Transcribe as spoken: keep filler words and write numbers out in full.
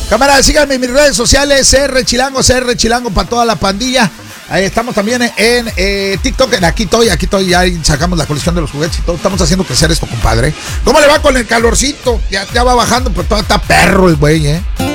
Cámara, síganme en mis redes sociales, C R Chilango, C R Chilango para toda la pandilla. Ahí estamos también en, en eh, TikTok, en aquí estoy, aquí estoy, ya sacamos la colección de los juguetes y todo. Estamos haciendo crecer esto, compadre. ¿Cómo le va con el calorcito? Ya, ya va bajando, pero todavía está perro el güey, ¿eh?